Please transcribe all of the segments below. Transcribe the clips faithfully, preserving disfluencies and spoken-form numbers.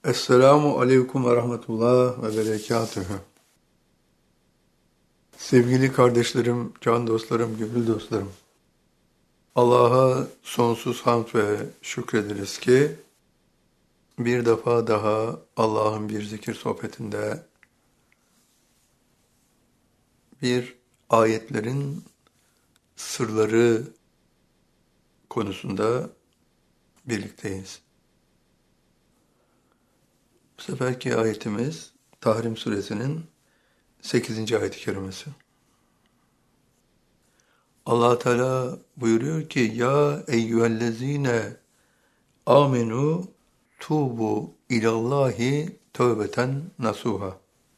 Esselamu Aleyküm ve Rahmetullah ve Berekatühü. Sevgili kardeşlerim, can dostlarım, gönül dostlarım. Allah'a sonsuz hamd ve şükrederiz ki bir defa daha Allah'ın bir zikir sohbetinde bir ayetlerin sırları konusunda birlikteyiz. Bu seferki ayetimiz Tahrim suresinin sekizinci ayet-i kerimesi. Allah Teala buyuruyor ki ya eyyühellezine amenu tubu ilallahi tövbeten nasuha.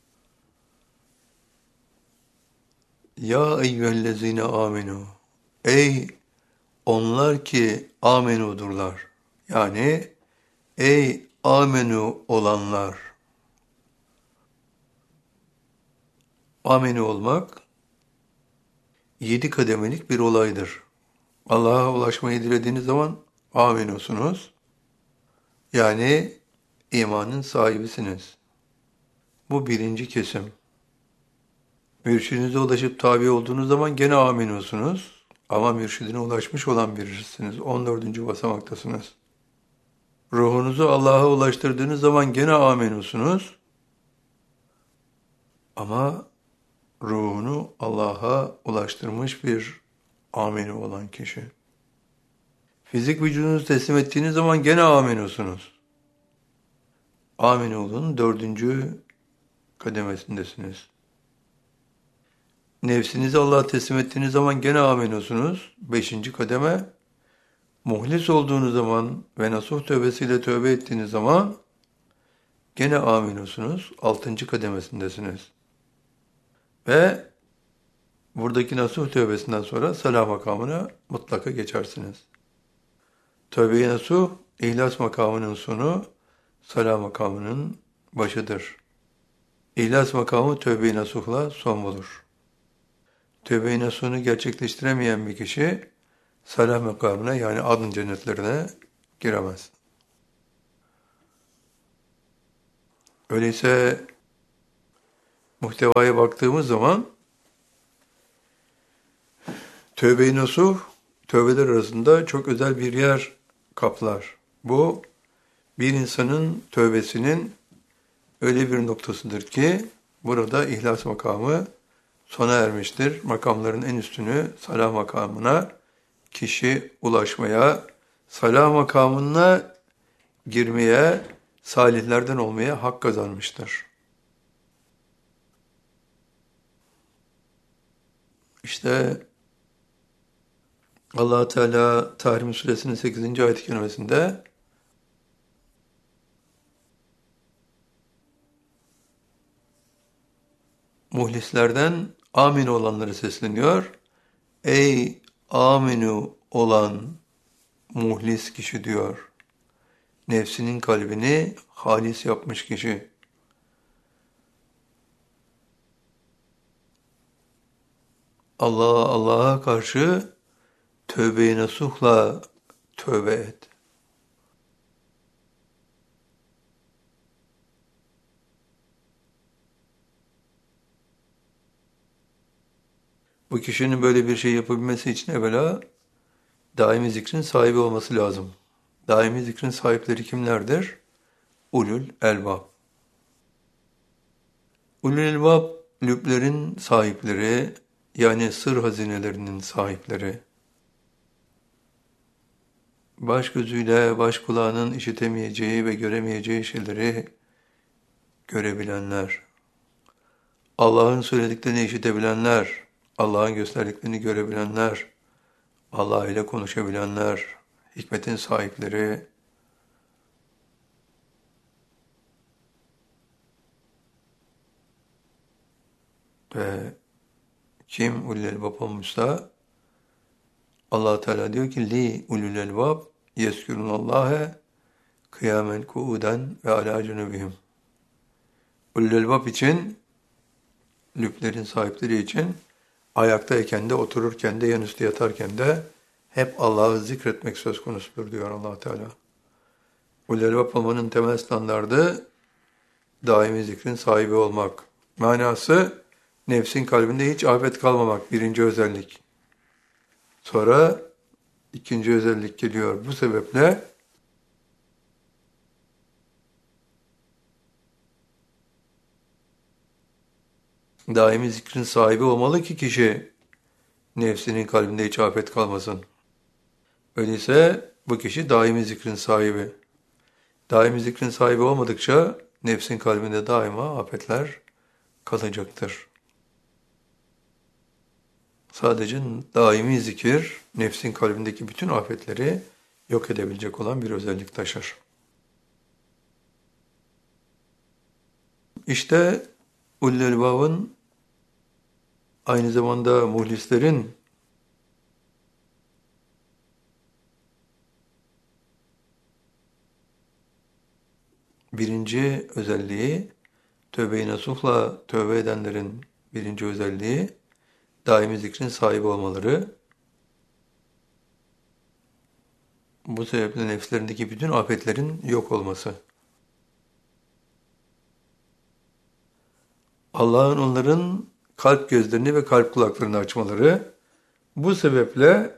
Ya eyyühellezine amenu. Ey onlar ki amenudurlar. Yani ey amenu olanlar. Amenu olmak yedi kademelik bir olaydır. Allah'a ulaşmayı dilediğiniz zaman amenusunuz. Yani imanın sahibisiniz. Bu birinci kesim. Mürşidinize ulaşıp tabi olduğunuz zaman gene amenusunuz. Ama mürşidine ulaşmış olan birisiniz. on dördüncü basamaktasınız. Ruhunuzu Allah'a ulaştırdığınız zaman gene amenusunuz. Ama ruhunu Allah'a ulaştırmış bir amenu olan kişi. Fizik vücudunuzu teslim ettiğiniz zaman gene amenusunuz. Amenuluğun dördüncü kademesindesiniz. Nefsinizi Allah'a teslim ettiğiniz zaman gene amenusunuz. Beşinci kademe. Muhlis olduğunuz zaman ve nasuh tövbesiyle tövbe ettiğiniz zaman gene amenusunuz. Altıncı kademesindesiniz. Ve buradaki nasuh tövbesinden sonra salah makamına mutlaka geçersiniz. Tövbe-i nasuh, ihlas makamının sonu, salah makamının başıdır. İhlas makamı tövbe-i nasuhla son bulur. Tövbe-i nasuhunu gerçekleştiremeyen bir kişi, salah makamına yani adın cennetlerine giremez. Öyleyse muhtevaya baktığımız zaman tövbe-i nasuh, tövbeler arasında çok özel bir yer kaplar. Bu, bir insanın tövbesinin öyle bir noktasıdır ki, burada ihlas makamı sona ermiştir. Makamların en üstünü salah makamına kişi ulaşmaya, salah makamına girmeye, salihlerden olmaya hak kazanmıştır. İşte Allah Teala Tahrim suresinin sekizinci ayet-i kerimesinde muhlislerden amin olanları sesleniyor. Ey aminu olan muhlis kişi diyor. Nefsinin kalbini halis yapmış kişi. Allah Allah'a karşı tövbe-i nasuhla tövbe et. Bu kişinin böyle bir şey yapabilmesi için evvela daimi zikrin sahibi olması lazım. Daimi zikrin sahipleri kimlerdir? Ulul elbab. Ulul elbab, lüblerin sahipleri, yani sır hazinelerinin sahipleri. Baş gözüyle baş kulağının işitemeyeceği ve göremeyeceği şeyleri görebilenler. Allah'ın söylediklerini işitebilenler, Allah'ın gösterdiklerini görebilenler, Allah ile konuşabilenler, hikmetin sahipleri. Ve kim ulul elbab olmuşsa, Allah Teala diyor ki li ulul elbab yezkurunallaha kıyamen kuuden ve ala cunubihim. Ulul elbab için, lüblerin sahipleri için ayaktayken de, otururken de, yanüstü yatarken de hep Allah'ı zikretmek söz konusudur diyor Allah Teala. Ulul albab olmanın temel standardı daimi zikrin sahibi olmak. Manası nefsin kalbinde hiç afet kalmamak, birinci özellik. Sonra ikinci özellik geliyor. Bu sebeple daimi zikrin sahibi olmalı ki kişi nefsinin kalbinde hiç afet kalmasın. Öyleyse bu kişi daimi zikrin sahibi. Daimi zikrin sahibi olmadıkça nefsin kalbinde daima afetler kalacaktır. Sadece daimi zikir nefsin kalbindeki bütün afetleri yok edebilecek olan bir özellik taşır. İşte ulul albabın aynı zamanda muhlislerin birinci özelliği, tövbe-i nasuhla tövbe edenlerin birinci özelliği, daimi zikrin sahibi olmaları. Bu sebeple nefslerindeki bütün afetlerin yok olması. Allah'ın onların kalp gözlerini ve kalp kulaklarını açmaları. Bu sebeple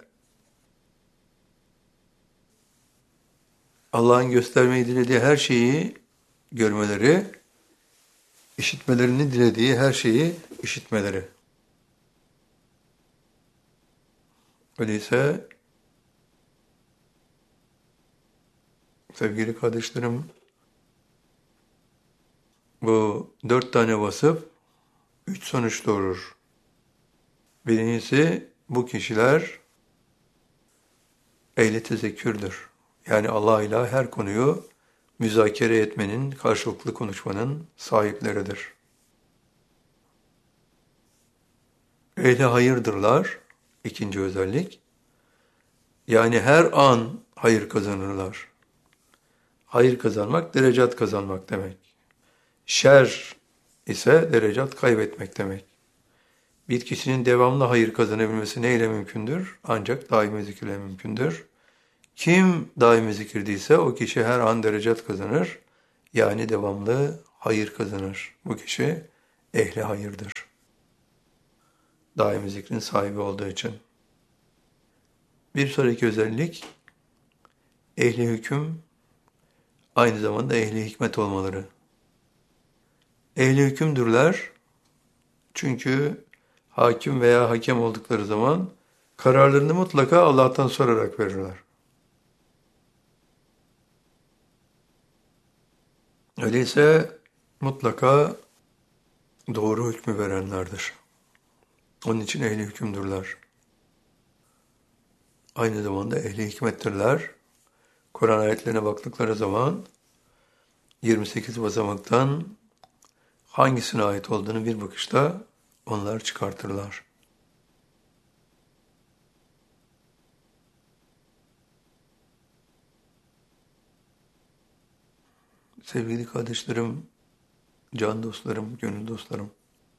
Allah'ın göstermeyi dilediği her şeyi görmeleri, işitmelerini dilediği her şeyi işitmeleri. Öyleyse sevgili kardeşlerim, bu dört tane vasıf üç sonuç doğurur. Birincisi, bu kişiler ehli tezekkürdür. Yani Allah ile her konuyu müzakere etmenin, karşılıklı konuşmanın sahipleridir. Ehli hayırdırlar, ikinci özellik. Yani her an hayır kazanırlar. Hayır kazanmak, derecat kazanmak demek. Şer ise derecat kaybetmek demek. Bir kişinin devamlı hayır kazanabilmesi neyle mümkündür? Ancak daimi zikirle mümkündür. Kim daimi zikirdiyse o kişi her an derecat kazanır. Yani devamlı hayır kazanır. Bu kişi ehli hayırdır. Daimi zikrin sahibi olduğu için. Bir sonraki özellik, ehli hüküm, aynı zamanda ehli hikmet olmaları. Ehli hükümdürler, çünkü hakim veya hakem oldukları zaman kararlarını mutlaka Allah'tan sorarak verirler. Öyleyse mutlaka doğru hükmü verenlerdir. Onun için ehli hükümdürler. Aynı zamanda ehli hikmettirler. Kur'an ayetlerine baktıkları zaman yirmi sekiz basamaktan hangisine ait olduğunu bir bakışta onlar çıkartırlar. Sevgili kardeşlerim, can dostlarım, gönül dostlarım.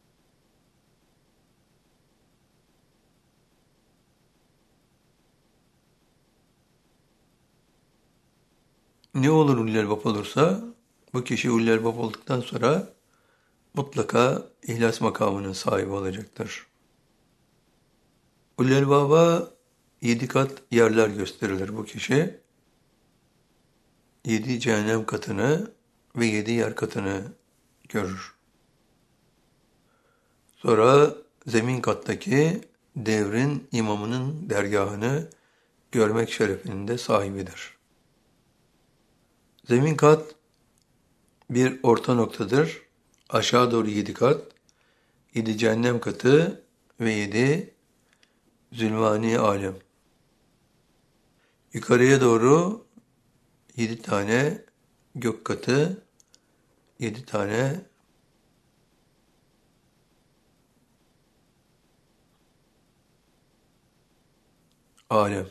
Ne olur ulul albab olursa, bu kişi ulul albab olduktan sonra mutlaka ihlas makamının sahibi olacaktır. Ulul albaba yedi kat yerler gösterilir bu kişi. Yedi cehennem katını ve yedi yer katını görür. Sonra zemin kattaki devrin imamının dergahını görmek şerefinin de sahibidir. Zemin kat bir orta noktadır. Aşağı doğru yedi kat, yedi cehennem katı ve yedi zülmani alem. Yukarıya doğru yedi tane gök katı, yedi tane alem.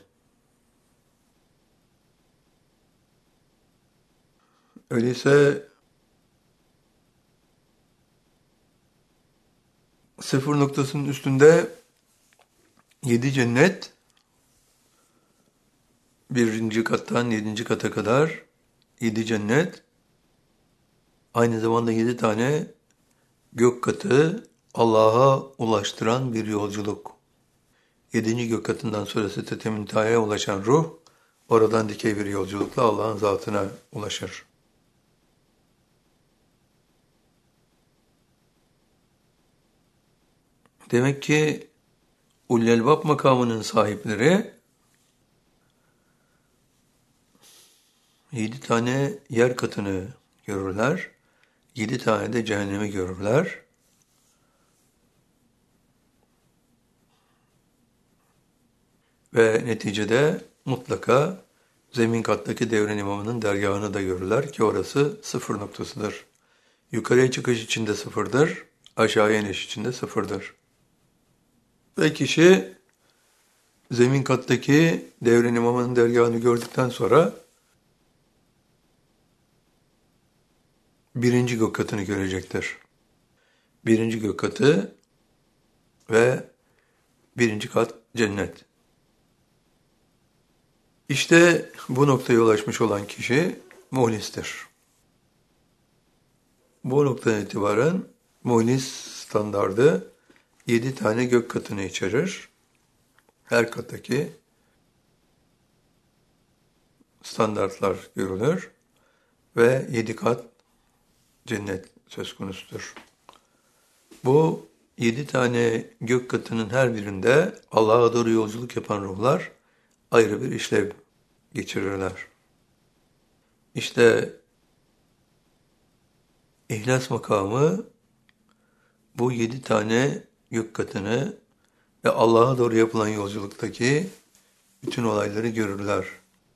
Öyleyse sıfır noktasının üstünde yedi cennet, birinci kattan yedinci kata kadar yedi cennet, aynı zamanda yedi tane gök katı Allah'a ulaştıran bir yolculuk. Yedinci gök katından sonra Sidret-i Münteha'ya ulaşan ruh, oradan dikey bir yolculukla Allah'ın zatına ulaşır. Demek ki Ulul-Elbab makamının sahipleri yedi tane yer katını görürler, yedi tane de cehennemi görürler. Ve neticede mutlaka zemin kattaki devrin imamının dergahını da görürler ki orası sıfır noktasıdır. Yukarıya çıkış için de sıfırdır, aşağıya iniş için de sıfırdır. Ve kişi zemin kattaki devrin imamının dergahını gördükten sonra birinci gök katını görecektir. Birinci gök katı ve birinci kat cennet. İşte bu noktaya ulaşmış olan kişi muhlistir. Bu noktadan itibaren muhlis standardı yedi tane gök katını içerir. Her kattaki standartlar görülür ve yedi kat cennet söz konusudur. Bu yedi tane gök katının her birinde Allah'a doğru yolculuk yapan ruhlar ayrı bir işlev geçirirler. İşte İhlas makamı bu yedi tane gök katını ve Allah'a doğru yapılan yolculuktaki bütün olayları görürler.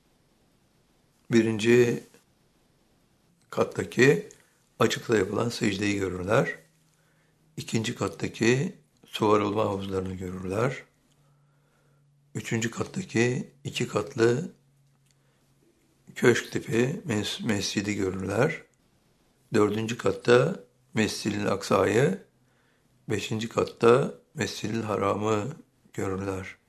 Birinci kattaki açıkta yapılan secdeyi görürler. İkinci kattaki suvarılma havuzlarını görürler. Üçüncü kattaki iki katlı köşk tipi mes- mescidi görürler. Dördüncü katta Mescid-i Aksa'yı, beşinci katta Mescid-i Haram'ı görürler.